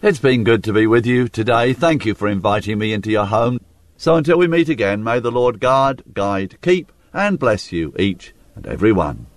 It's been good to be with you today. Thank you for inviting me into your home. So until we meet again, may the Lord guard, guide, keep, and bless you each and every one.